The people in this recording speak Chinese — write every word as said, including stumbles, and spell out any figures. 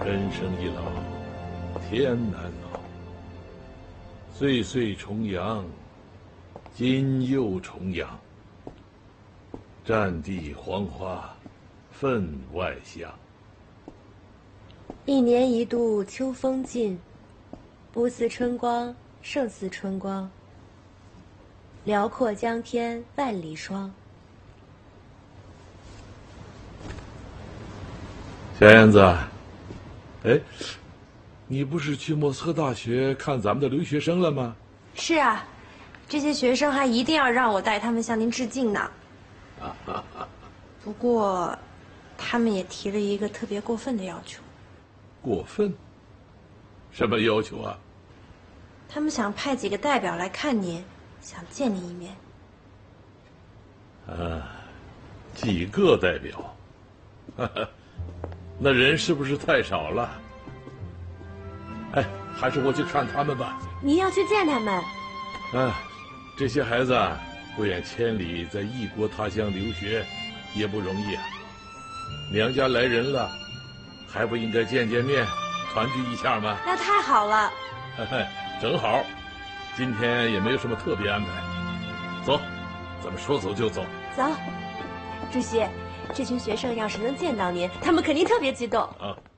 人生一老，天难老。岁岁重阳，今又重阳。战地黄花，分外香。 一年一度秋风劲，不似春光胜似春光。辽阔江天万里霜。 小燕子，哎，你不是去莫斯科大学看咱们的留学生了吗？ 是啊，这些学生还一定要让我带他们向您致敬呢。不过，他们也提了一个特别过分的要求。 过分？什么要求啊？ 他们想派几个代表来看您，想见您一面。 啊，几个代表？哈哈，那人是不是太少了？哎，还是我去看他们吧。 您要去见他们？ 啊，这些孩子啊，不远千里在异国他乡留学，也不容易啊。娘家来人了，还不应该见见面，团聚一下吗？ 那太好了。 嘿嘿，正好，今天也没有什么特别安排。走，咱们说走就走。 走，主席，这群学生要是能见到您，他们肯定特别激动。 啊。